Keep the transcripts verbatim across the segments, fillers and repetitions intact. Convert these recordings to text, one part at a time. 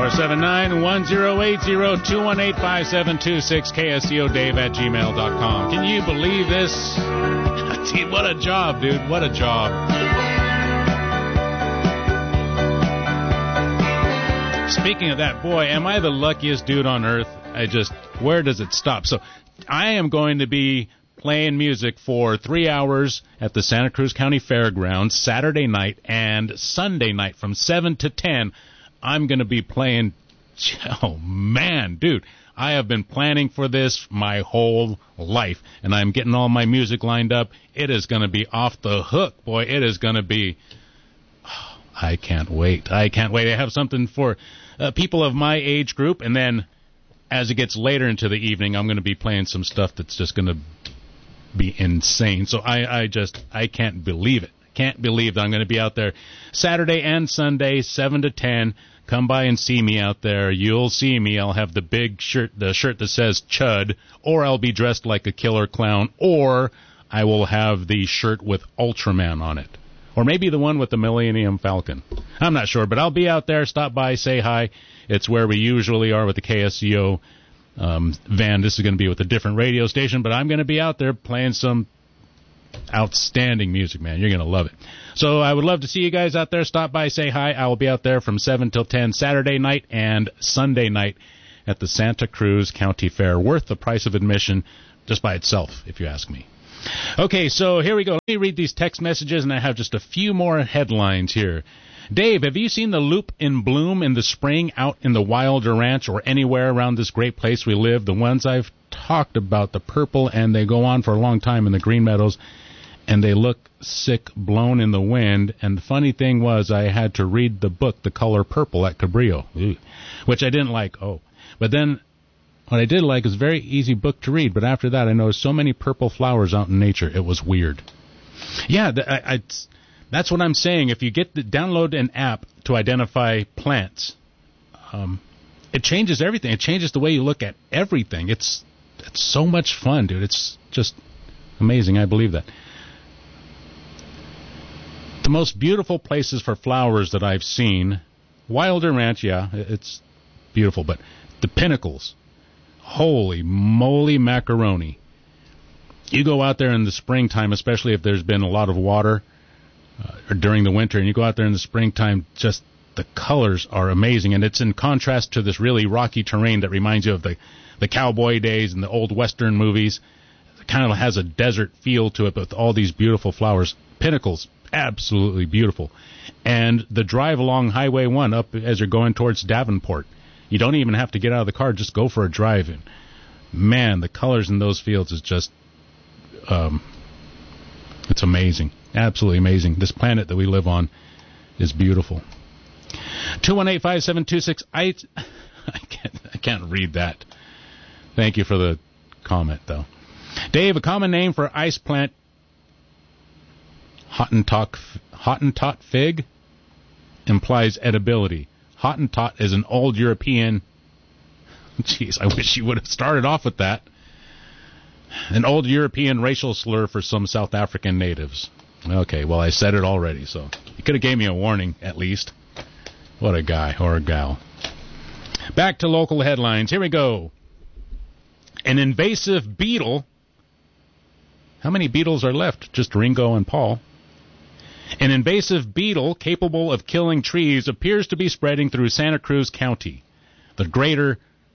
seven nine, one zero eight zero, two one eight, five seven two six, K S C O Dave at gmail dot com. Can you believe this? Dude, what a job, dude. What a job. Speaking of that, boy, am I the luckiest dude on earth? I just, where does it stop? So I am going to be playing music for three hours at the Santa Cruz County Fairgrounds Saturday night and Sunday night from seven to ten. I'm going to be playing. Oh, man, dude, I have been planning for this my whole life, and I'm getting all my music lined up. It is going to be off the hook, boy. It is going to be. Oh, I can't wait. I can't wait. I have something for uh, people of my age group, and then as it gets later into the evening, I'm going to be playing some stuff that's just going to be insane. So I, I just, I can't believe it. Can't believe that I'm going to be out there Saturday and Sunday, seven to ten. Come by and see me out there. You'll see me. I'll have the big shirt, the shirt that says Chud, or I'll be dressed like a killer clown, or I will have the shirt with Ultraman on it. Or maybe the one with the Millennium Falcon. I'm not sure, but I'll be out there. Stop by, say hi. It's where we usually are with the K S C O um, van. This is going to be with a different radio station, but I'm going to be out there playing some outstanding music, man. You're going to love it. So I would love to see you guys out there. Stop by, say hi. I will be out there from seven till ten Saturday night and Sunday night at the Santa Cruz County Fair. Worth the price of admission just by itself, if you ask me. Okay, so here we go. Let me read these text messages, and I have just a few more headlines here. Dave, have you seen the loop in bloom in the spring out in the Wilder Ranch or anywhere around this great place we live? The ones I've talked about, the purple, and they go on for a long time in the green meadows, and they look sick, blown in the wind. And the funny thing was I had to read the book, The Color Purple, at Cabrillo, which I didn't like. Oh, but then what I did like is a very easy book to read, but after that I noticed so many purple flowers out in nature. It was weird. Yeah, the, I, I, that's what I'm saying. If you get the, download an app to identify plants, um, it changes everything. It changes the way you look at everything. It's it's so much fun, dude. It's just amazing. I believe that. The most beautiful places for flowers that I've seen, Wilder Ranch, yeah, it's beautiful, but the Pinnacles, holy moly macaroni. You go out there in the springtime, especially if there's been a lot of water, uh, or during the winter, and you go out there in the springtime, just the colors are amazing, and it's in contrast to this really rocky terrain that reminds you of the, the cowboy days and the old Western movies. It kind of has a desert feel to it, but with all these beautiful flowers. Pinnacles, absolutely beautiful. And the drive along Highway one up as you're going towards Davenport, you don't even have to get out of the car, just go for a drive. And man, the colors in those fields is just, um, it's amazing. Absolutely amazing. This planet that we live on is beautiful. two one eight, five seven two six, I, I, can't, I can't read that. Thank you for the comment, though. Dave, a common name for ice plant, Hottentot, Hottentot fig, implies edibility. Hottentot is an old European... Jeez, I wish you would have started off with that. An old European racial slur for some South African natives. Okay, well, I said it already, so you could have gave me a warning, at least. What a guy, or a gal. Back to local headlines. Here we go. An invasive beetle... How many beetles are left? Just Ringo and Paul. An invasive beetle capable of killing trees appears to be spreading through Santa Cruz County. The greater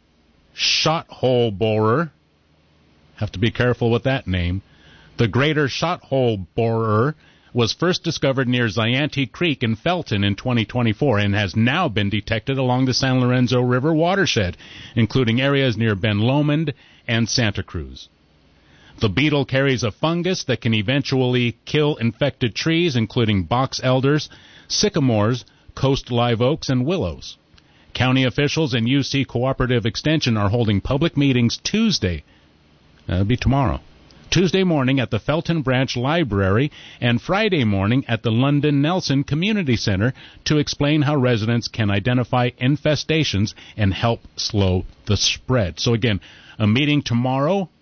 shothole borer, have to be careful with that name, the greater shothole borer was first discovered near Zianti Creek in Felton in twenty twenty-four and has now been detected along the San Lorenzo River watershed, including areas near Ben Lomond and Santa Cruz. The beetle carries a fungus that can eventually kill infected trees, including box elders, sycamores, coast live oaks, and willows. County officials and U C Cooperative Extension are holding public meetings Tuesday, that'll be tomorrow, Tuesday morning at the Felton Branch Library and Friday morning at the London Nelson Community Center to explain how residents can identify infestations and help slow the spread. So again, a meeting tomorrow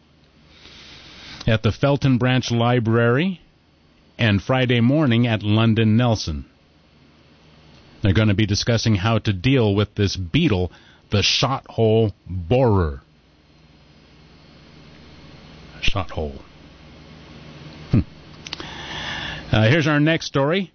at the Felton Branch Library and Friday morning at London Nelson. They're going to be discussing how to deal with this beetle, the shot hole borer. Shot hole. Hmm. Uh, here's our next story.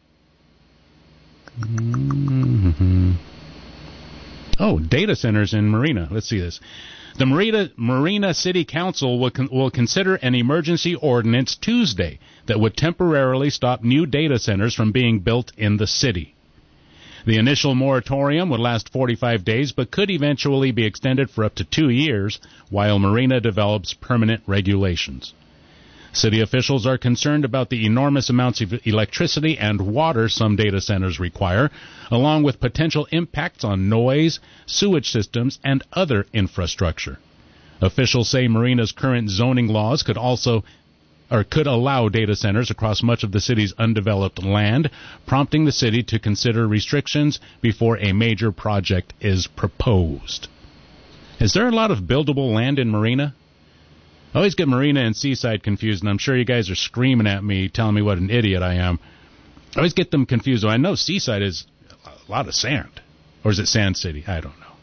Mm-hmm. Oh, data centers in Marina. Let's see this. The Marina, Marina City Council will, con- will consider an emergency ordinance Tuesday that would temporarily stop new data centers from being built in the city. The initial moratorium would last forty-five days, but could eventually be extended for up to two years while Marina develops permanent regulations. City officials are concerned about the enormous amounts of electricity and water some data centers require, along with potential impacts on noise, sewage systems, and other infrastructure. Officials say Marina's current zoning laws could also or could allow data centers across much of the city's undeveloped land, prompting the city to consider restrictions before a major project is proposed. Is there a lot of buildable land in Marina? I always get Marina and Seaside confused, and I'm sure you guys are screaming at me, telling me what an idiot I am. I always get them confused. I know Seaside is a lot of sand. Or is it Sand City? I don't know.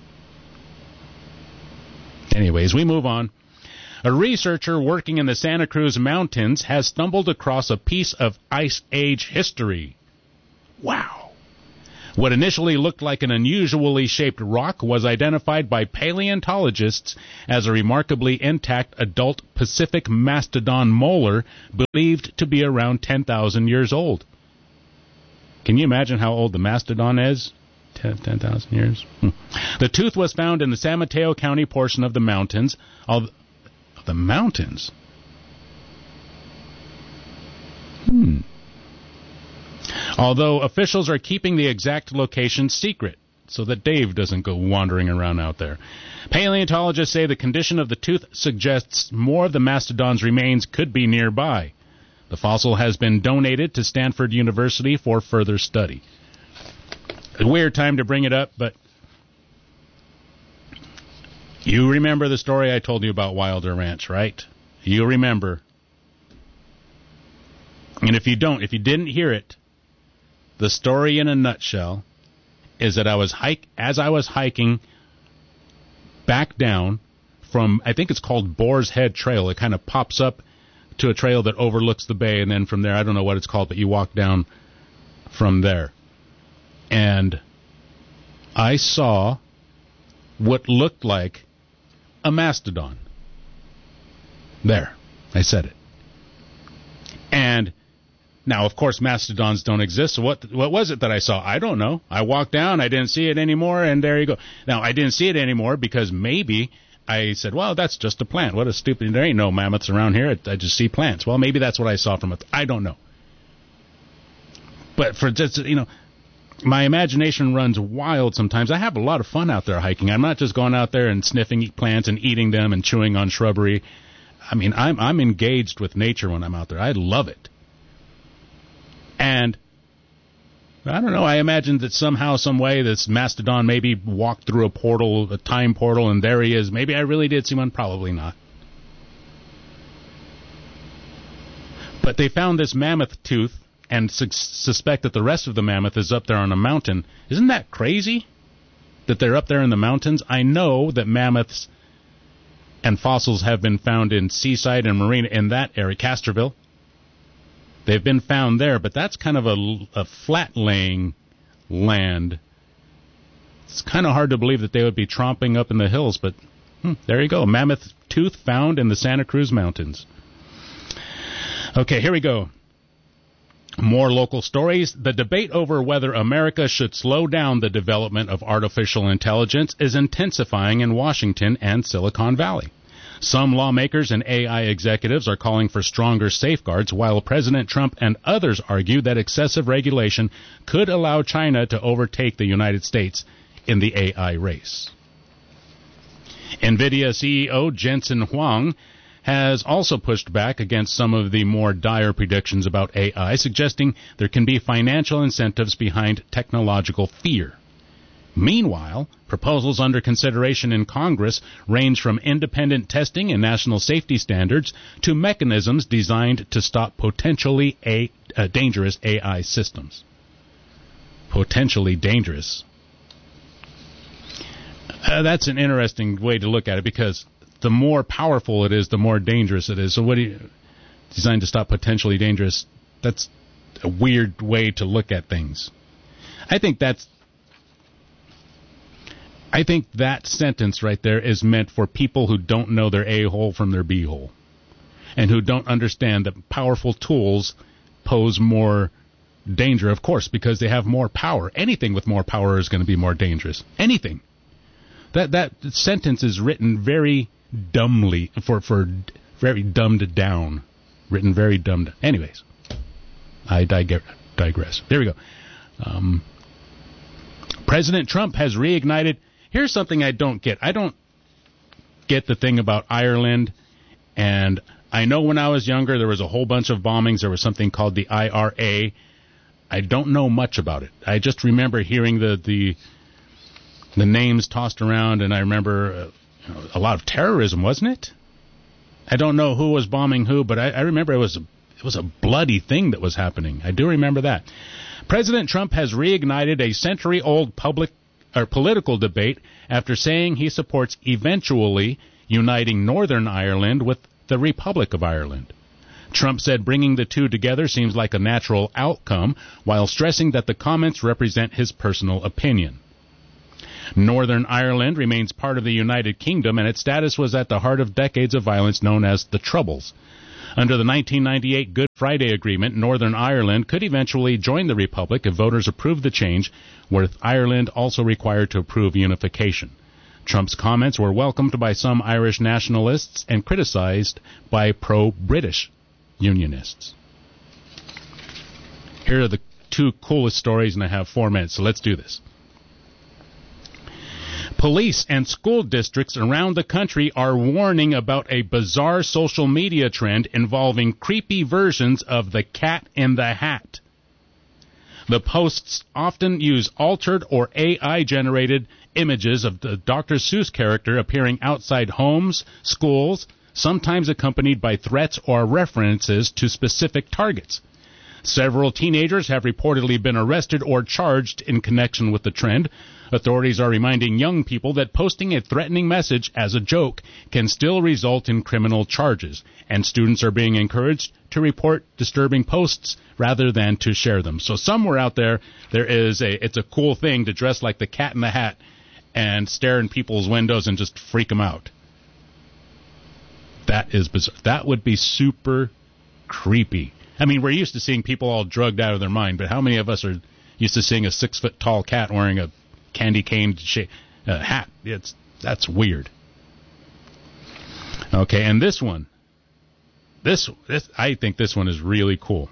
Anyways, we move on. A researcher working in the Santa Cruz Mountains has stumbled across a piece of Ice Age history. Wow. What initially looked like an unusually shaped rock was identified by paleontologists as a remarkably intact adult Pacific mastodon molar believed to be around ten thousand years old. Can you imagine how old the mastodon is? ten thousand years? Hmm. The tooth was found in the San Mateo County portion of the mountains. Of the mountains? Hmm. Although officials are keeping the exact location secret so that Dave doesn't go wandering around out there. Paleontologists say the condition of the tooth suggests more of the mastodon's remains could be nearby. The fossil has been donated to Stanford University for further study. A weird time to bring it up, but you remember the story I told you about Wilder Ranch, right? You remember. And if you don't, if you didn't hear it, the story in a nutshell is that I was hike as I was hiking back down from, I think it's called Boar's Head Trail. It kind of pops up to a trail that overlooks the bay, and then from there, I don't know what it's called, but you walk down from there. And I saw what looked like a mastodon. There, I said it. And now, of course, mastodons don't exist, so what what was it that I saw? I don't know. I walked down, I didn't see it anymore, and there you go. Now, I didn't see it anymore because maybe I said, well, that's just a plant. What a stupid, there ain't no mammoths around here. I just see plants. Well, maybe that's what I saw from it. I don't know. But for just, you know, my imagination runs wild sometimes. I have a lot of fun out there hiking. I'm not just going out there and sniffing plants and eating them and chewing on shrubbery. I mean, I'm I'm engaged with nature when I'm out there. I love it. And I don't know, I imagined that somehow, some way, this mastodon maybe walked through a portal, a time portal, and there he is. Maybe I really did see one. Probably not. But they found this mammoth tooth and su- suspect that the rest of the mammoth is up there on a mountain. Isn't that crazy? That they're up there in the mountains? I know that mammoths and fossils have been found in Seaside and Marina, in that area, Castroville. They've been found there, but that's kind of a, a flat-laying land. It's kind of hard to believe that they would be tromping up in the hills, but hmm, there you go. Mammoth tooth found in the Santa Cruz Mountains. Okay, here we go. More local stories. The debate over whether America should slow down the development of artificial intelligence is intensifying in Washington and Silicon Valley. Some lawmakers and A I executives are calling for stronger safeguards, while President Trump and others argue that excessive regulation could allow China to overtake the United States in the A I race. NVIDIA C E O Jensen Huang has also pushed back against some of the more dire predictions about A I, suggesting there can be financial incentives behind technological fear. Meanwhile, proposals under consideration in Congress range from independent testing and national safety standards to mechanisms designed to stop potentially a, uh, dangerous A I systems. potentially dangerous. Uh, that's an interesting way to look at it, because the more powerful it is, the more dangerous it is. So what do you... Designed to stop potentially dangerous, that's a weird way to look at things. I think that's... I think that sentence right there is meant for people who don't know their A-hole from their B-hole, and who don't understand that powerful tools pose more danger, of course, because they have more power. Anything with more power is going to be more dangerous. Anything. That that sentence is written very dumbly, for, for very dumbed down. Written very dumbed. Anyways, I dig- digress. There we go. Um, President Trump has reignited... Here's something I don't get. I don't get the thing about Ireland, and I know when I was younger there was a whole bunch of bombings. There was something called the I R A. I don't know much about it. I just remember hearing the the, the names tossed around, and I remember uh, you know, a lot of terrorism, wasn't it? I don't know who was bombing who, but I, I remember it was a, it was a bloody thing that was happening. I do remember that. President Trump has reignited a century-old public or political debate after saying he supports eventually uniting Northern Ireland with the Republic of Ireland. Trump said bringing the two together seems like a natural outcome, while stressing that the comments represent his personal opinion. Northern Ireland remains part of the United Kingdom, and its status was at the heart of decades of violence known as the Troubles. Under the nineteen ninety-eight Good Friday Agreement, Northern Ireland could eventually join the Republic if voters approved the change, with Ireland also required to approve unification. Trump's comments were welcomed by some Irish nationalists and criticized by pro-British unionists. Here are the two coolest stories, and I have four minutes, so let's do this. Police and school districts around the country are warning about a bizarre social media trend involving creepy versions of the Cat in the Hat. The posts often use altered or A I-generated images of the Doctor Seuss character appearing outside homes, schools, sometimes accompanied by threats or references to specific targets. Several teenagers have reportedly been arrested or charged in connection with the trend. Authorities are reminding young people that posting a threatening message as a joke can still result in criminal charges, and students are being encouraged to report disturbing posts rather than to share them. So somewhere out there, there is a, it's a cool thing to dress like the Cat in the Hat and stare in people's windows and just freak them out. That is bizarre. That would be super creepy. I mean, we're used to seeing people all drugged out of their mind, but how many of us are used to seeing a six-foot-tall cat wearing a candy cane sh- uh, hat? It's that's weird. Okay, and this one, this, this I think this one is really cool.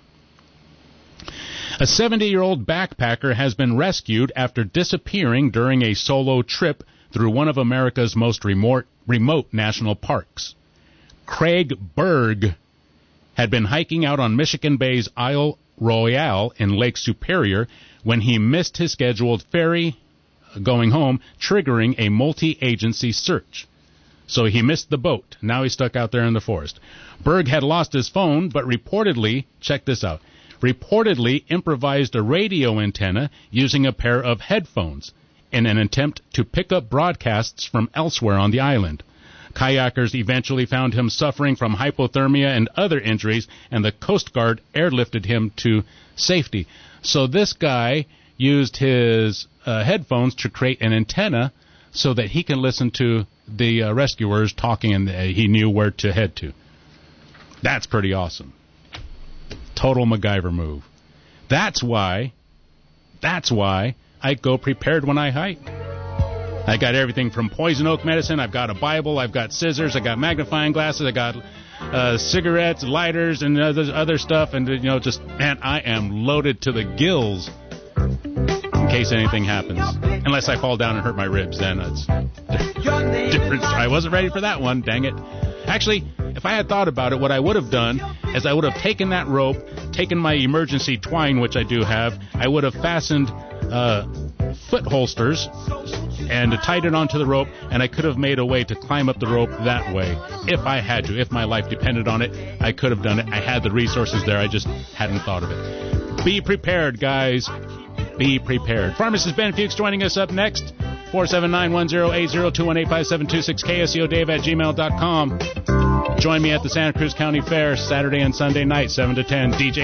A seventy-year-old backpacker has been rescued after disappearing during a solo trip through one of America's most remote, remote national parks. Craig Berg had been hiking out on Michigan Bay's Isle Royale in Lake Superior when he missed his scheduled ferry going home, triggering a multi-agency search. So he missed the boat. Now he's stuck out there in the forest. Berg had lost his phone, but reportedly, check this out, reportedly improvised a radio antenna using a pair of headphones in an attempt to pick up broadcasts from elsewhere on the island. Kayakers eventually found him suffering from hypothermia and other injuries, and the Coast Guard airlifted him to safety. So this guy used his uh, headphones to create an antenna so that he can listen to the uh, rescuers talking, and uh, he knew where to head to. That's pretty awesome. Total MacGyver move. That's why, that's why I go prepared when I hike. I got everything from poison oak medicine. I've got a Bible. I've got scissors. I got magnifying glasses. I got uh, cigarettes, lighters, and other other stuff. And you know, just man, I am loaded to the gills in case anything happens. Unless I fall down and hurt my ribs, then it's different. I wasn't ready for that one. Dang it. Actually, if I had thought about it, what I would have done is I would have taken that rope, taken my emergency twine, which I do have. I would have fastened uh, foot holsters and tied it onto the rope, and I could have made a way to climb up the rope that way if I had to. If my life depended on it, I could have done it. I had the resources there. I just hadn't thought of it. Be prepared, guys. be prepared. Pharmacist Ben Fuchs joining us up next. four seven nine, one zero eight zero, two one eight, five seven two six, K S E O Dave at gmail dot com. Join me at the Santa Cruz County Fair Saturday and Sunday night, seven to ten. D J